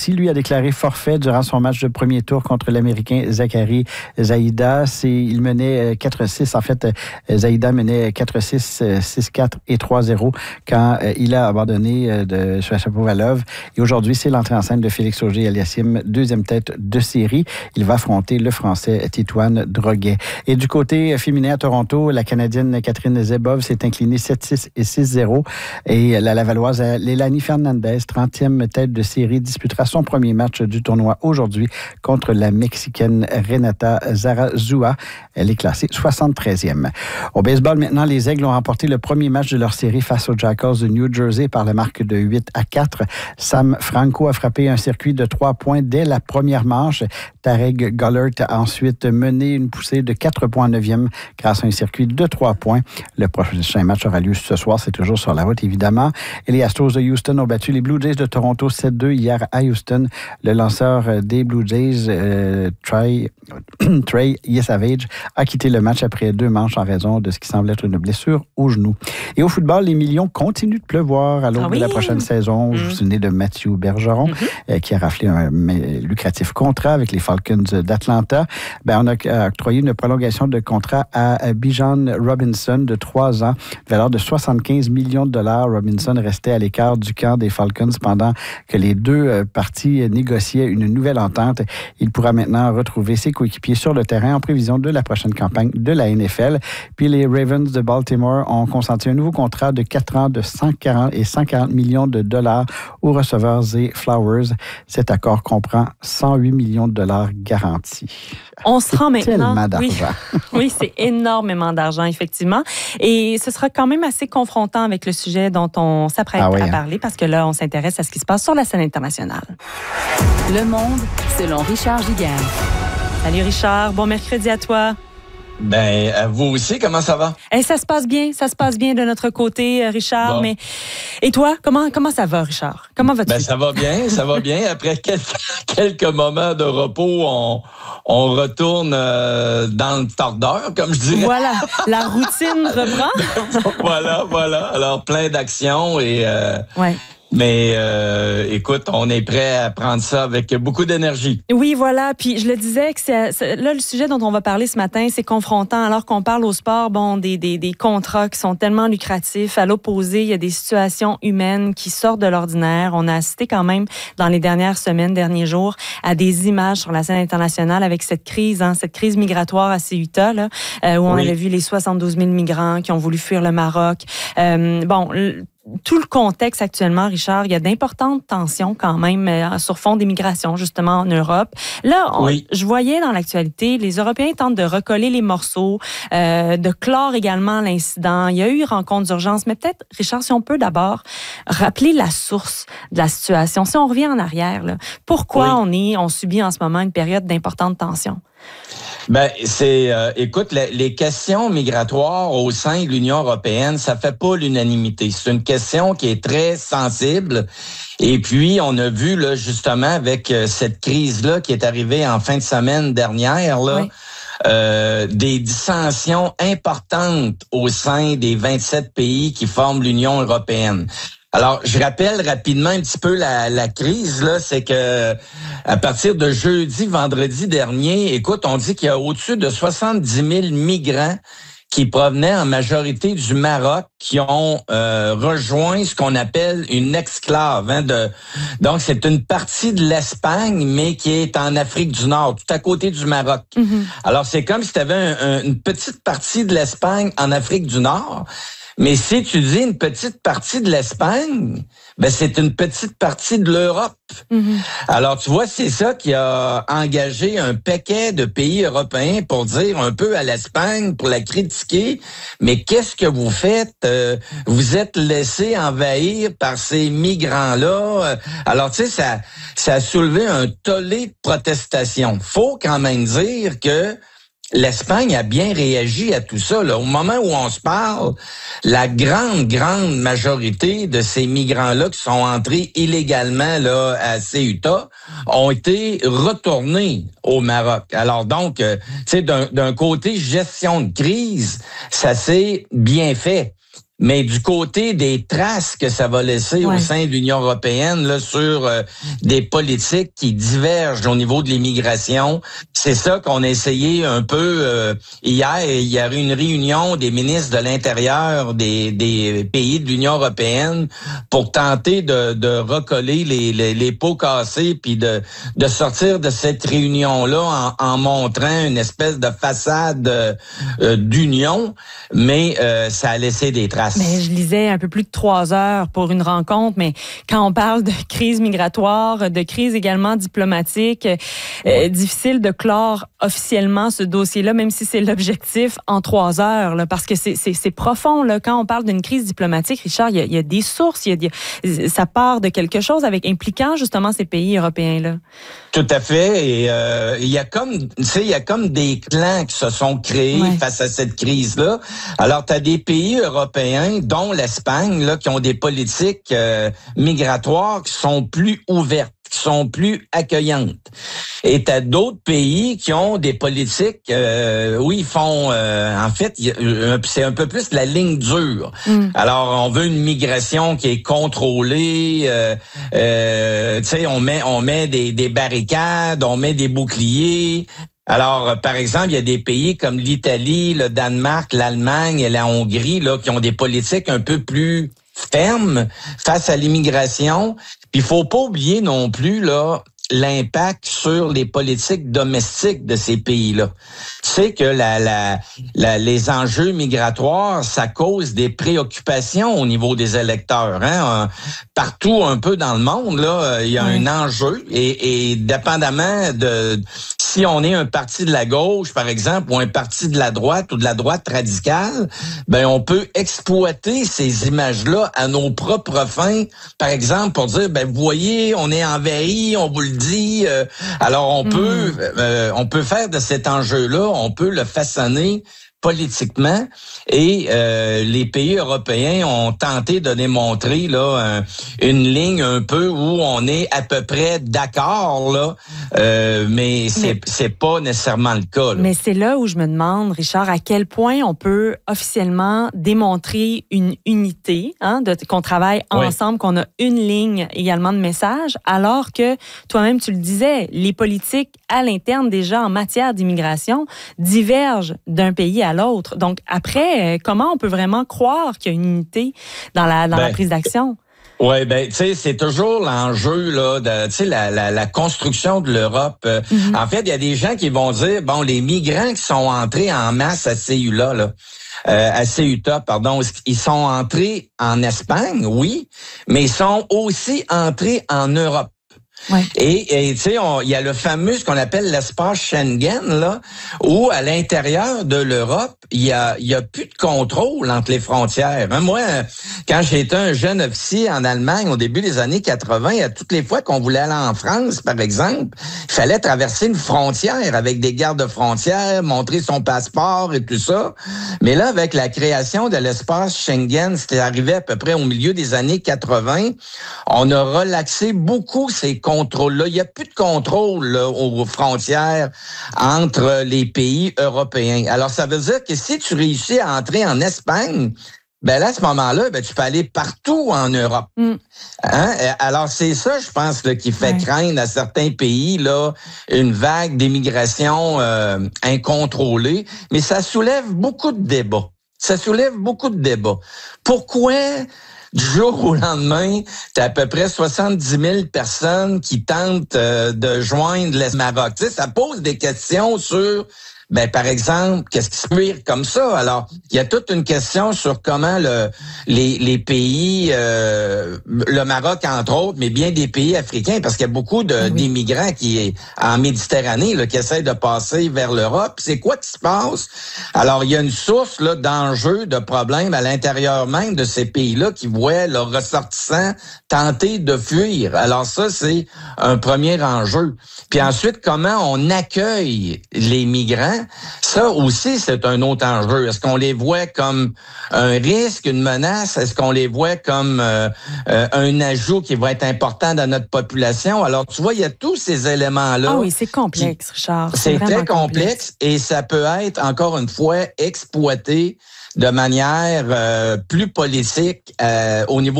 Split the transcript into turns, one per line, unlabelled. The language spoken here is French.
aussi, lui, a déclaré forfait durant son match de premier tour contre l'Américain Zachary Zaïda. Il menait 4-6. En fait, Zaïda menait 4-6, 6-4 et 3-0 quand il a abandonné de Shapovalov. Et aujourd'hui, c'est l'entrée en scène de Félix Auger-Aliassime, deuxième tête de série. Il va affronter le Français Titoine Droguet. Et du côté féminin à Toronto, la Canadienne Catherine Zebov s'est inclinée 7-6 et 6-0. Et la Lavalloise Lélanie Fernandez, 30e tête de série, disputera son premier match du tournoi aujourd'hui contre la Mexicaine Renata Zarazúa. Elle est classée 73e. Au baseball, maintenant, les Aigles ont remporté le premier match de leur série face aux Jackals de New Jersey par la marque de 8-4. Sam Franco a frappé un circuit de 3 points dès la première manche. Tarek Gollert a ensuite mené une poussée de 4 points en 9e grâce à un circuit de 3 points. Le prochain match aura lieu ce soir. C'est toujours sur la route, évidemment. Et les Astros de Houston ont battu les Blue Jays de Toronto 7-2 hier à Houston. Le lanceur des Blue Jays, Trey Yesavage, a quitté le match après 2 manches en raison de ce qui semble être une blessure au genou. Et au football, les millions continuent de pleuvoir à l'aube de la prochaine saison. Je vous souvenez de Mathieu Bergeron qui a raflé un lucratif contrat avec les Falcons d'Atlanta. On a octroyé une prolongation de contrat à Bijan Robinson de 3 ans, valeur de 75 millions de dollars. Robinson restait à l'écart du camp des Falcons pendant que les deux parties négociaient une nouvelle entente. Il pourra maintenant retrouver ses coéquipiers sur le terrain en prévision de la prochaine campagne de la NFL. Puis les Ravens de Baltimore ont consenti un nouveau contrat de 4 ans de 140 millions de dollars au receveur Zay Flowers. Cet accord comprend 108 millions de dollars garantis.
On se rend maintenant...
Tellement d'argent.
Oui, c'est énormément d'argent, effectivement. Et ce sera quand même assez confrontant avec le sujet dont on s'apprête à parler, parce que là, on s'intéresse à ce qui se passe sur la scène internationale.
Le Monde, selon Richard Giguère.
Salut Richard, bon mercredi à toi.
À vous aussi, comment ça va?
Ça se passe bien de notre côté, Richard. Bon. Mais et toi, comment ça va, Richard? Comment vas-tu?
Ça va bien. Après quelques moments de repos, on retourne dans le tordeur, comme je dirais.
Voilà, la routine reprend.
Voilà. Alors, plein d'actions et... Mais écoute, on est prêt à prendre ça avec beaucoup d'énergie.
Oui, voilà. Puis je le disais que là, le sujet dont on va parler ce matin, c'est confrontant. Alors qu'on parle au sport, des contrats qui sont tellement lucratifs. À l'opposé, il y a des situations humaines qui sortent de l'ordinaire. On a assisté quand même dans les dernières semaines, derniers jours, à des images sur la scène internationale avec cette crise migratoire à Ceuta, là, où on avait vu les 72 000 migrants qui ont voulu fuir le Maroc. Tout le contexte actuellement, Richard, il y a d'importantes tensions quand même sur fond des migrations, justement, en Europe. Là, je voyais dans l'actualité, les Européens tentent de recoller les morceaux, de clore également l'incident. Il y a eu rencontre d'urgence, mais peut-être, Richard, si on peut d'abord rappeler la source de la situation. Si on revient en arrière, là, pourquoi on subit en ce moment une période d'importantes tensions?
Écoute, les questions migratoires au sein de l'Union européenne, ça fait pas l'unanimité. C'est une question qui est très sensible. Et puis, on a vu, là, justement, avec cette crise-là qui est arrivée en fin de semaine dernière, là, des dissensions importantes au sein des 27 pays qui forment l'Union européenne. Alors, je rappelle rapidement un petit peu la crise, là, c'est que à partir de vendredi dernier, écoute, on dit qu'il y a au-dessus de 70 000 migrants qui provenaient en majorité du Maroc, qui ont rejoint ce qu'on appelle une exclave. Donc, c'est une partie de l'Espagne, mais qui est en Afrique du Nord, tout à côté du Maroc. Mm-hmm. Alors, c'est comme si tu avais une petite partie de l'Espagne en Afrique du Nord. Mais si tu dis une petite partie de l'Espagne, c'est une petite partie de l'Europe. Mm-hmm. Alors, tu vois, c'est ça qui a engagé un paquet de pays européens pour dire un peu à l'Espagne, pour la critiquer, mais qu'est-ce que vous faites? Vous êtes laissé envahir par ces migrants-là. Alors, tu sais, ça a soulevé un tollé de protestation. Faut quand même dire que l'Espagne a bien réagi à tout ça. Là. Au moment où on se parle, la grande majorité de ces migrants-là qui sont entrés illégalement là à Ceuta ont été retournés au Maroc. Alors donc, tu sais, d'un côté gestion de crise, ça s'est bien fait. Mais du côté des traces que ça va laisser au sein de l'Union européenne là, sur des politiques qui divergent au niveau de l'immigration, c'est ça qu'on a essayé un peu hier. Il y a eu une réunion des ministres de l'Intérieur des pays de l'Union européenne pour tenter de recoller les pots cassés puis de sortir de cette réunion-là en montrant une espèce de façade d'union, mais ça a laissé des traces.
Mais je lisais un peu plus de 3 heures pour une rencontre, mais quand on parle de crise migratoire, de crise également diplomatique, difficile de clore officiellement ce dossier-là, même si c'est l'objectif, en 3 heures, là, parce que c'est profond. Là. Quand on parle d'une crise diplomatique, Richard, il y a des sources, ça part de quelque chose impliquant justement ces pays européens-là.
Tout à fait. Et il y a comme des clans qui se sont créés face à cette crise-là. Alors, tu as des pays européens, dont l'Espagne, là, qui ont des politiques migratoires qui sont plus ouvertes, qui sont plus accueillantes. Et t'as d'autres pays qui ont des politiques où ils font, en fait, c'est un peu plus la ligne dure. Alors, on veut une migration qui est contrôlée. Tu sais, on met des barricades, on met des boucliers. Alors, par exemple, il y a des pays comme l'Italie, le Danemark, l'Allemagne et la Hongrie là, qui ont des politiques un peu plus fermes face à l'immigration. Puis il faut pas oublier non plus là l'impact sur les politiques domestiques de ces pays-là. Tu sais que les enjeux migratoires, ça cause des préoccupations au niveau des électeurs. Hein? Partout un peu dans le monde, là, il y a un enjeu et dépendamment de si on est un parti de la gauche, par exemple, ou un parti de la droite ou de la droite radicale, ben on peut exploiter ces images-là à nos propres fins. Par exemple, pour dire, ben vous voyez, on est envahi, on vous le dit. Alors on peut faire de cet enjeu-là, on peut le façonner politiquement et les pays européens ont tenté de démontrer là une ligne un peu où on est à peu près d'accord là, mais c'est pas nécessairement le cas. Là.
Mais c'est là où je me demande, Richard, à quel point on peut officiellement démontrer une unité, qu'on travaille ensemble, qu'on a une ligne également de message, alors que toi-même tu le disais, les politiques à l'interne déjà en matière d'immigration divergent d'un pays à l'autre. Donc après, comment on peut vraiment croire qu'il y a une unité dans la prise d'action?
Ouais, ben tu sais, c'est toujours l'enjeu là de tu sais la construction de l'Europe. En fait, il y a des gens qui vont dire bon, les migrants qui sont entrés en masse à Ceuta là, à Ceuta, pardon, ils sont entrés en Espagne, oui, mais ils sont aussi entrés en Europe. Ouais. Et tu sais, il y a le fameux, ce qu'on appelle l'espace Schengen, là, où à l'intérieur de l'Europe, il y a plus de contrôle entre les frontières. Hein, moi, quand j'étais un jeune officier en Allemagne au début des années 80, à toutes les fois qu'on voulait aller en France, par exemple, il fallait traverser une frontière avec des gardes frontières, montrer son passeport et tout ça. Mais là, avec la création de l'espace Schengen, c'était arrivé à peu près au milieu des années 80, on a relaxé beaucoup ces contrôle-là. Il n'y a plus de contrôle là, aux frontières entre les pays européens. Alors, ça veut dire que si tu réussis à entrer en Espagne, ben là, à ce moment-là, ben, tu peux aller partout en Europe. Hein? Alors, c'est ça, je pense, là, qui fait craindre à certains pays là une vague d'immigration incontrôlée. Mais ça soulève beaucoup de débats. Pourquoi... Du jour au lendemain, tu as à peu près 70 000 personnes qui tentent de joindre le Maroc. Tu sais, ça pose des questions sur, ben par exemple, qu'est-ce qui se peut comme ça? Alors, il y a toute une question sur comment les pays, le Maroc entre autres, mais bien des pays africains, parce qu'il y a beaucoup d'immigrants qui en Méditerranée là, qui essaient de passer vers l'Europe. C'est quoi qui se passe? Alors, il y a une source là d'enjeux, de problèmes à l'intérieur même de ces pays-là qui voient leurs ressortissants tenter de fuir. Alors ça, c'est un premier enjeu. Puis ensuite, comment on accueille les migrants? Ça aussi, c'est un autre enjeu. Est-ce qu'on les voit comme un risque, une menace? Est-ce qu'on les voit comme un ajout qui va être important dans notre population? Alors, tu vois, il y a tous ces éléments-là.
Ah oui, c'est complexe, Richard.
C'est très complexe et ça peut être, encore une fois, exploité de manière plus politique au niveau